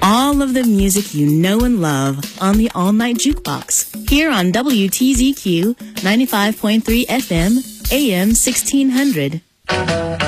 All of the music you know and love on the All Night Jukebox here on WTZQ 95.3 FM, AM 1600.